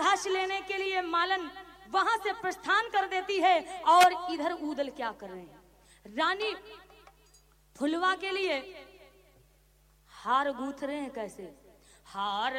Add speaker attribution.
Speaker 1: घास लेने के लिए मालन वहां से प्रस्थान कर देती है। और इधर उदल क्या कर रहे हैं, रानी फुलवा के लिए हार गूंथ रहे हैं। कैसे हार